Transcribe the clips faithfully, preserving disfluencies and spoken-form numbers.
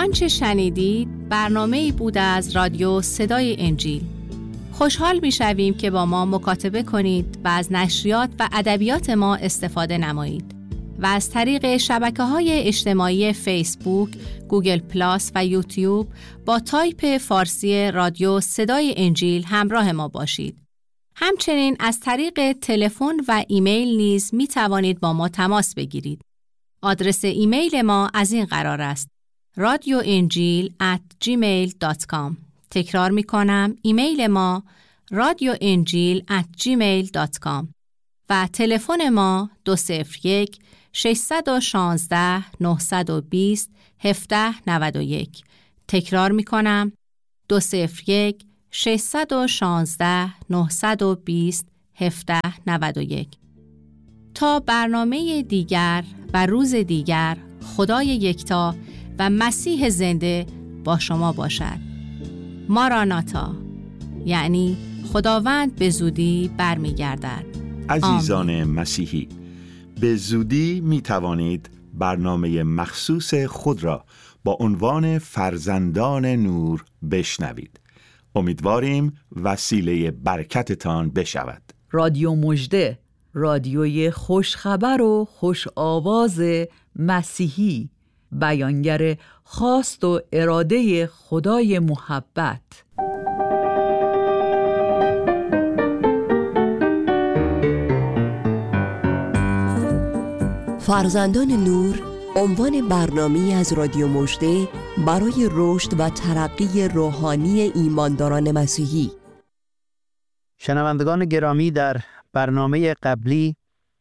آنچه شنیدید برنامه‌ای بود از رادیو صدای انجیل. خوشحال می‌شویم که با ما مکاتبه کنید و از نشریات و ادبیات ما استفاده نمایید و از طریق شبکه‌های اجتماعی فیسبوک، گوگل پلاس و یوتیوب با تایپ فارسی رادیو صدای انجیل همراه ما باشید. همچنین از طریق تلفن و ایمیل نیز می توانید با ما تماس بگیرید. آدرس ایمیل ما از این قرار است: رادیو انجیل ات جیمیل دات کام. تکرار می کنم، ایمیل ما رادیو انجیل ات جیمیل دات کام و تلفن ما دو صفر یک ششصد و شانزده نهصد و بیست هفده نود و یک. تکرار می کنم، دو صفر یک ششصد و شانزده نهصد و بیست هفده نود و یک. تا برنامه دیگر و روز دیگر، خدای یکتا و مسیح زنده با شما باشد. ماراناتا، یعنی خداوند به زودی برمیگردد. عزیزان آمین. مسیحی، به زودی می توانید برنامه مخصوص خود را با عنوان فرزندان نور بشنوید. امیدواریم وسیله برکتتان بشود. رادیو مژده، رادیوی خوشخبر و خوش آواز مسیحی، بیانگر خواست و اراده خدای محبت. فرزندان نور عنوان برنامه‌ای از رادیو مژده برای رشد و ترقی روحانی ایمانداران مسیحی. شنوندگان گرامی، در برنامه قبلی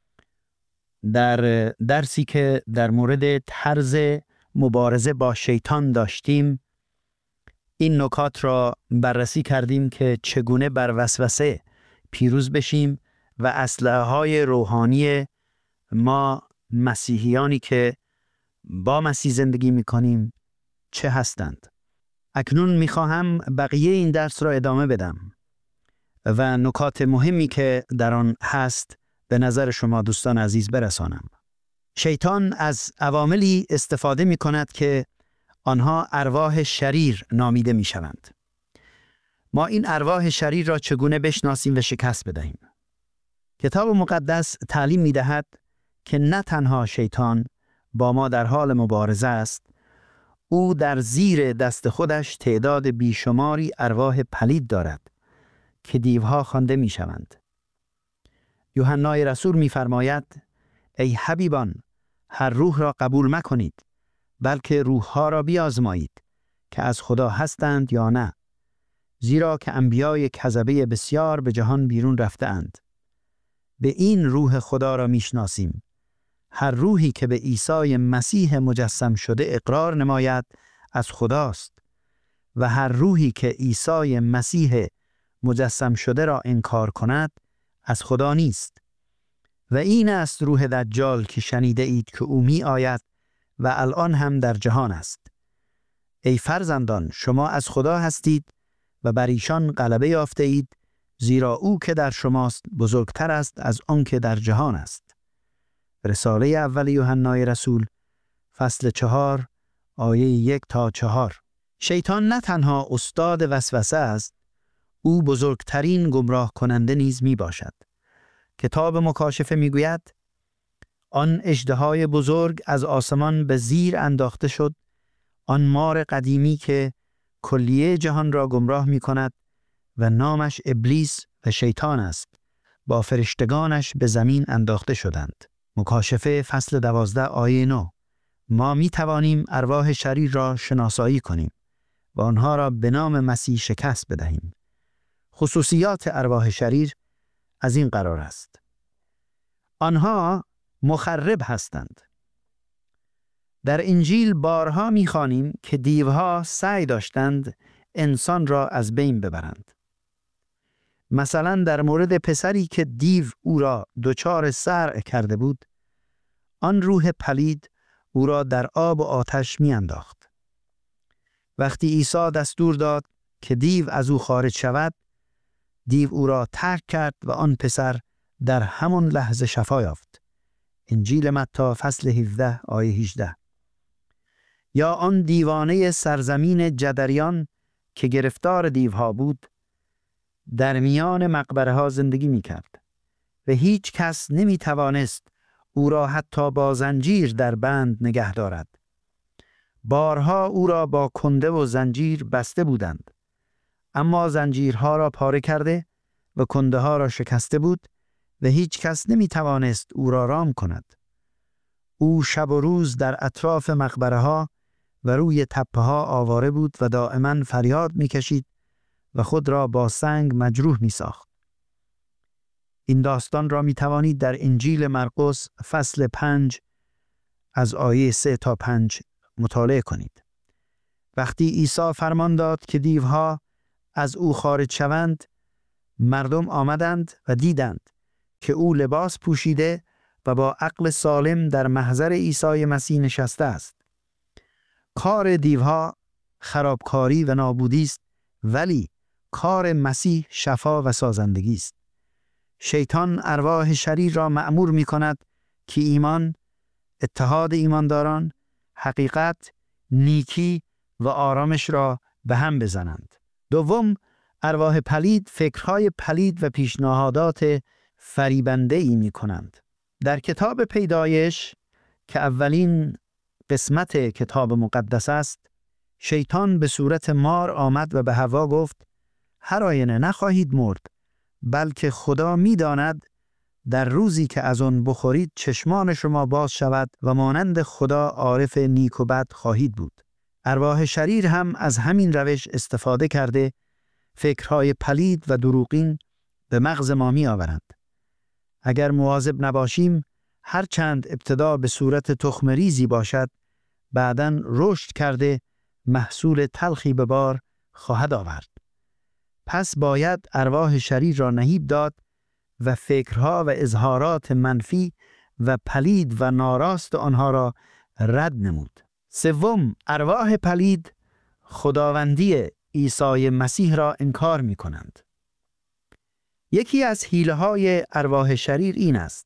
در درسی که در مورد طرز مبارزه با شیطان داشتیم، این نکات را بررسی کردیم که چگونه بر وسوسه پیروز بشیم و اسلحه‌های روحانی ما مسیحیانی که با مسیح زندگی می‌کنیم چه هستند. اکنون می‌خواهم بقیه این درس را ادامه بدم و نکات مهمی که در آن هست به نظر شما دوستان عزیز برسانم. شیطان از عواملی استفاده می‌کند که آنها ارواح شریر نامیده می‌شوند. ما این ارواح شریر را چگونه بشناسیم و شکست بدهیم؟ کتاب مقدس تعلیم می‌دهد که نه تنها شیطان با ما در حال مبارزه است، او در زیر دست خودش تعداد بیشماری ارواح پلید دارد که دیوها خوانده می‌شوند. یوحنای رسول می‌فرماید: ای حبیبان، هر روح را قبول مکنید، بلکه روح‌ها را بیازمایید که از خدا هستند یا نه، زیرا که انبیای کذبه بسیار به جهان بیرون رفته‌اند. به این روح خدا را می‌شناسیم: هر روحی که به عیسی مسیح مجسم شده اقرار نماید از خداست، و هر روحی که عیسی مسیح مجسم شده را انکار کند از خدا نیست. و این است روح دجال که شنیده اید که او می آید و الان هم در جهان است. ای فرزندان، شما از خدا هستید و بر ایشان غلبه یافته اید، زیرا او که در شماست بزرگتر است از آن که در جهان است. رساله اول یوحنای رسول فصل چهار آیه یک تا چهار. شیطان نه تنها استاد وسوسه است، او بزرگترین گمراه کننده نیز می باشد. کتاب مکاشفه می گوید: آن اژدهای بزرگ از آسمان به زیر انداخته شد، آن مار قدیمی که کلیه جهان را گمراه می کند و نامش ابلیس و شیطان است، با فرشتگانش به زمین انداخته شدند. مکاشفه فصل دوازده آیه نه. ما می توانیم ارواح شریر را شناسایی کنیم و آنها را به نام مسیح شکست بدهیم. خصوصیات ارواح شریر از این قرار است: آنها مخرب هستند. در انجیل بارها می خوانیم که دیوها سعی داشتند انسان را از بین ببرند. مثلا در مورد پسری که دیو او را دچار صرع کرده بود، آن روح پلید او را در آب و آتش می انداخت. وقتی عیسی دستور داد که دیو از او خارج شود، دیو او را ترک کرد و آن پسر در همان لحظه شفا یافت. انجیل متی فصل هفده آیه هجده. یا آن دیوانه سرزمین جدریان که گرفتار دیوها بود در میان مقبره ها زندگی می کرد و هیچ کس نمی توانست او را حتی با زنجیر در بند نگه دارد. بارها او را با کنده و زنجیر بسته بودند، اما زنجیرها را پاره کرده و کنده ها را شکسته بود و هیچ کس نمی توانست او را رام کند. او شب و روز در اطراف مقبره ها و روی تپه ها آواره بود و دائما فریاد می کشید و خود را با سنگ مجروح می ساخت. این داستان را می توانید در انجیل مرقس فصل پنج از آیه سه تا پنج مطالعه کنید. وقتی عیسی فرمان داد که دیوها از او خارج شوند، مردم آمدند و دیدند که او لباس پوشیده و با عقل سالم در محضر عیسی مسیح نشسته است. کار دیوها خرابکاری و نابودی است، ولی کار مسیح شفا و سازندگی است. شیطان ارواح شریر را مأمور می کند که ایمان، اتحاد ایمانداران، حقیقت، نیکی و آرامش را به هم بزنند. دوم، ارواح پلید فکرهای پلید و پیشنهادات فریبنده ای می کنند. در کتاب پیدایش که اولین قسمت کتاب مقدس است، شیطان به صورت مار آمد و به حوا گفت هر آینه نخواهید مرد، بلکه خدا می داند در روزی که از آن بخورید چشمان شما باز شود و مانند خدا عارف نیک و بد خواهید بود. ارواح شریر هم از همین روش استفاده کرده فکرهای پلید و دروغین به مغز ما می آورند. اگر مواظب نباشیم، هر چند ابتدا به صورت تخم ریزی باشد، بعداً رشد کرده محصول تلخی به بار خواهد آورد. پس باید ارواح شریر را نهیب داد و فکرها و اظهارات منفی و پلید و ناراست آنها را رد نمود. سوم، ارواح پلید خداوندی عیسی مسیح را انکار می کنند. یکی از حیله‌های ارواح شریر این است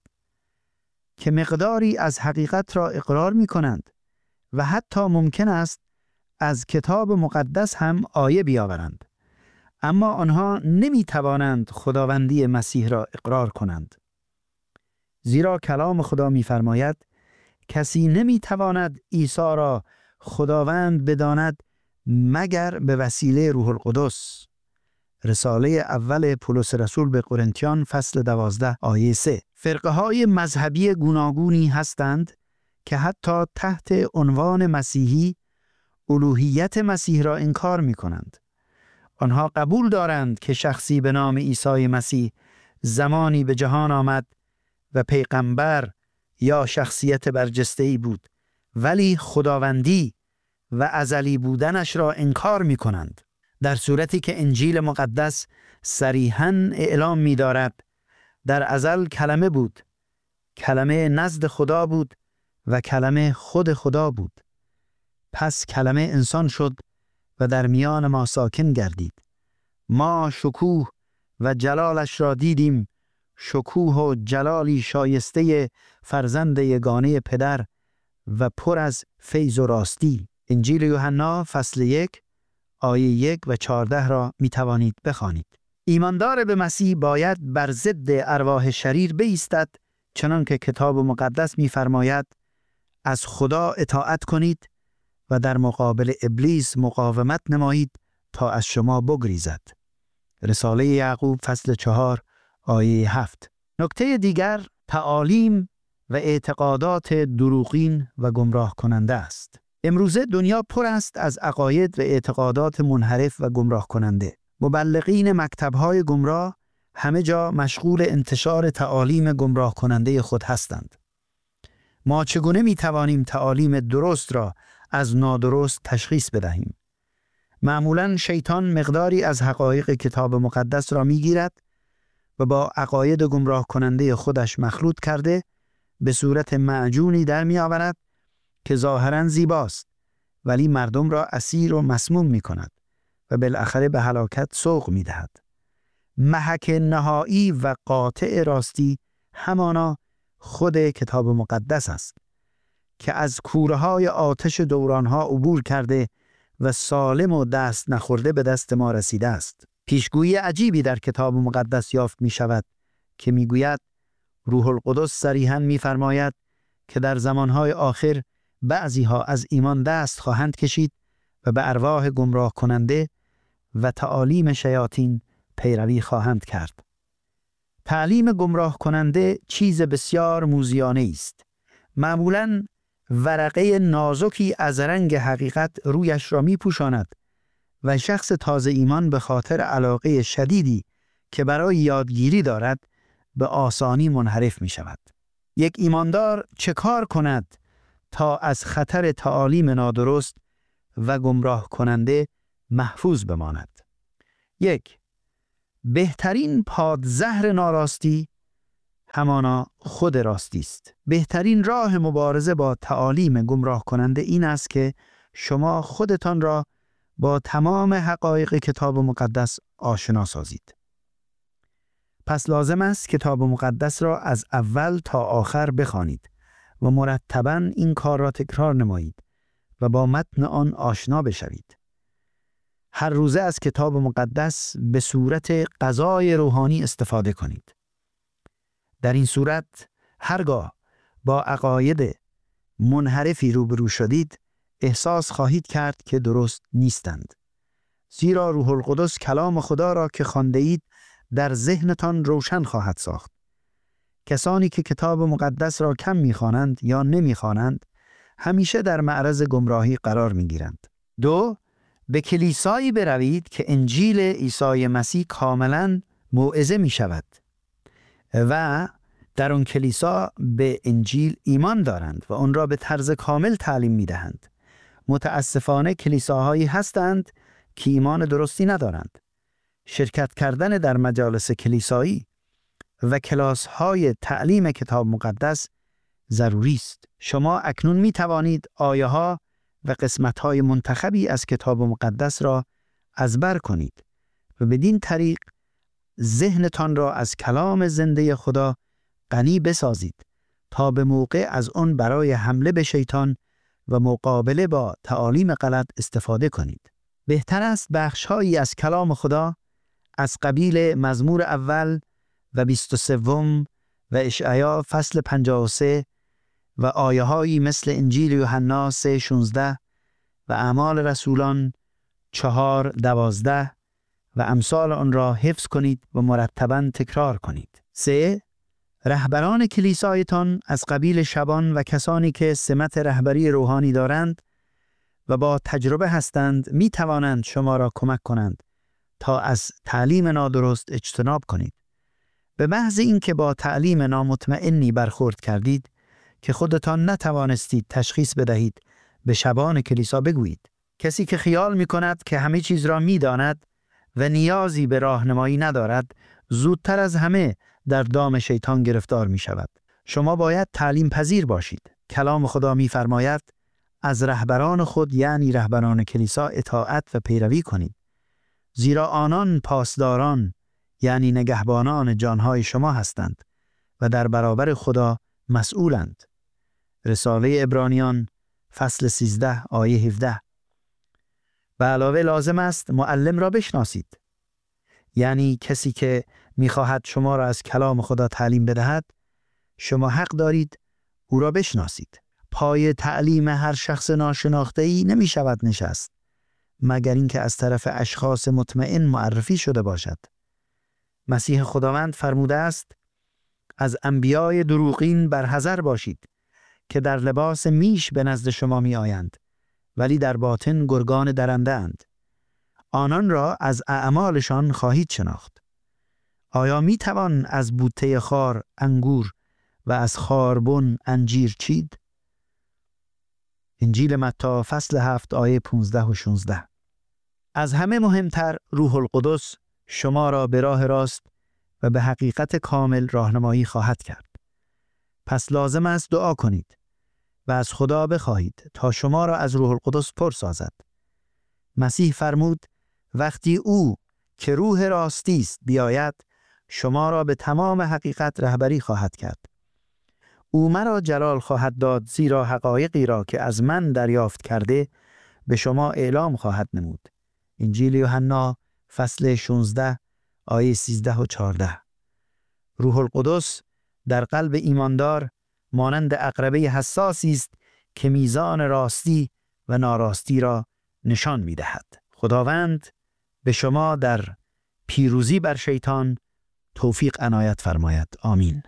که مقداری از حقیقت را اقرار می کنند و حتی ممکن است از کتاب مقدس هم آیه بیاورند، اما آنها نمی توانند خداوندی مسیح را اقرار کنند. زیرا کلام خدا می فرماید کسی نمی تواند عیسی را خداوند بداند مگر به وسیله روح القدس. رساله اول پولس رسول به قرنتیان فصل دوازده آیه سه. فرقه های مذهبی گوناگونی هستند که حتی تحت عنوان مسیحی الوهیت مسیح را انکار می کنند. آنها قبول دارند که شخصی به نام عیسی مسیح زمانی به جهان آمد و پیغمبر یا شخصیت برجسته‌ای بود، ولی خداوندی و ازلی بودنش را انکار می کنند، در صورتی که انجیل مقدس صریحاً اعلام می دارد در ازل کلمه بود، کلمه نزد خدا بود و کلمه خود خدا بود. پس کلمه انسان شد و در میان ما ساکن گردید. ما شکوه و جلالش را دیدیم، شکوه و جلالی شایسته فرزند یگانه پدر و پر از فیض و راستی. انجیل یوحنا فصل یک آیه یک و چهارده را می توانید بخوانید. ایماندار به مسیح باید بر ضد ارواح شریر بایستد، چنان که کتاب مقدس می فرماید از خدا اطاعت کنید و در مقابل ابلیس مقاومت نمایید تا از شما بگریزد. رساله یعقوب فصل چهار آیه هفت. نکته دیگر تعالیم و اعتقادات دروغین و گمراه کننده است. امروزه دنیا پر است از عقاید و اعتقادات منحرف و گمراه کننده. مبلغین مکتب‌های گمراه همه جا مشغول انتشار تعالیم گمراه کننده خود هستند. ما چگونه می توانیم تعالیم درست را از نادرست تشخیص بدهیم؟ معمولاً شیطان مقداری از حقایق کتاب مقدس را می گیرد و با عقاید گمراه کننده خودش مخلوط کرده به صورت معجونی در می آورد که ظاهراً زیباست، ولی مردم را اسیر و مسموم می کند و بالاخره به هلاکت سوق می دهد. محک نهایی و قاطع راستی همانا خود کتاب مقدس است. که از کوره‌های آتش دورانها عبور کرده و سالم و دست نخورده به دست ما رسیده است. پیشگویی عجیبی در کتاب مقدس یافت می شود که می گوید روح القدس صریحاً می فرماید که در زمانهای آخر بعضی ها از ایمان دست خواهند کشید و به ارواح گمراه کننده و تعالیم شیاطین پیروی خواهند کرد. تعلیم گمراه کننده چیز بسیار موذیانه است. معمولاً ورقه نازکی از رنگ حقیقت رویش را می پوشاند و شخص تازه ایمان به خاطر علاقه شدیدی که برای یادگیری دارد به آسانی منحرف می شود. یک ایماندار چه کار کند تا از خطر تعالیم نادرست و گمراه کننده محفوظ بماند؟ یک، بهترین پادزهر ناراستی همانا خود راستی است. بهترین راه مبارزه با تعالیم گمراه کننده این است که شما خودتان را با تمام حقایق کتاب مقدس آشنا سازید. پس لازم است کتاب مقدس را از اول تا آخر بخوانید و مرتباً این کار را تکرار نمایید و با متن آن آشنا بشوید. هر روزه از کتاب مقدس به صورت غذای روحانی استفاده کنید. در این صورت هرگاه با عقاید منحرفی روبرو شدید احساس خواهید کرد که درست نیستند. زیرا روح القدس کلام خدا را که خوانده اید در ذهنتان روشن خواهد ساخت. کسانی که کتاب مقدس را کم می‌خوانند یا نمی‌خوانند همیشه در معرض گمراهی قرار می‌گیرند. دو، به کلیسایی بروید که انجیل عیسی مسیح کاملاً موعظه می‌شود و در آن کلیسا به انجیل ایمان دارند و آن را به طرز کامل تعلیم می‌دهند. متاسفانه کلیساهایی هستند که ایمان درستی ندارند. شرکت کردن در مجالس کلیسایی و کلاس‌های تعلیم کتاب مقدس ضروری است. شما اکنون می توانید آیه‌ها و قسمت‌های منتخبی از کتاب مقدس را ازبر کنید و بدین طریق ذهنتان را از کلام زنده خدا غنی بسازید تا به موقع از آن برای حمله به شیطان و مقابله با تعالیم غلط استفاده کنید. بهتر است بخش‌هایی از کلام خدا از قبیل مزمور اول و بیست و سوم و اشعیا فصل پنجاه و سه و آیه‌هایی مثل انجیل یوحنا سه شانزده و اعمال رسولان چهار دوازده و امثال آن را حفظ کنید و مرتباً تکرار کنید. سه، رهبران کلیسایتان از قبیل شبان و کسانی که سمت رهبری روحانی دارند و با تجربه هستند می توانند شما را کمک کنند تا از تعلیم نادرست اجتناب کنید. به محض اینکه با تعلیم نامطمئنی برخورد کردید که خودتان نتوانستید تشخیص بدهید به شبان کلیسا بگویید. کسی که خیال می کند که همه چیز را می داند و نیازی به راهنمایی ندارد زودتر از همه در دام شیطان گرفتار می شود. شما باید تعلیم پذیر باشید. کلام خدا می فرماید از رهبران خود یعنی رهبران کلیسا اطاعت و پیروی کنید. زیرا آنان پاسداران یعنی نگهبانان جانهای شما هستند و در برابر خدا مسئولند. رساله عبرانیان فصل سیزده آیه هفده. به علاوه لازم است معلم را بشناسید. یعنی کسی که می‌خواهد شما را از کلام خدا تعلیم بدهد، شما حق دارید او را بشناسید. پای تعلیم هر شخص ناشناخته‌ای نمی‌شود نشست مگر اینکه از طرف اشخاص مطمئن معرفی شده باشد. مسیح خداوند فرموده است از انبیای دروغین برحذر باشید که در لباس میش به نزد شما می آیند ولی در باطن گرگان درنده اند. آنان را از اعمالشان خواهید شناخت. آیا می توان از بوته خار انگور و از خاربن انجیر چید؟ انجیل متی فصل هفت آیه پانزده و شانزده. از همه مهمتر روح القدس شما را به راه راست و به حقیقت کامل راهنمایی خواهد کرد. پس لازم است دعا کنید و از خدا بخواهید تا شما را از روح القدس پر سازد. مسیح فرمود وقتی او که روح راستی است بیاید شما را به تمام حقیقت رهبری خواهد کرد. او مرا جلال خواهد داد، زیرا حقایقی را که از من دریافت کرده به شما اعلام خواهد نمود. انجیل یوحنا فصل شانزده آیه سیزده و چهارده. روح القدس در قلب ایماندار مانند عقربه حساسی است که میزان راستی و ناراستی را نشان می‌دهد. خداوند به شما در پیروزی بر شیطان توفیق عنایت فرماید. آمین.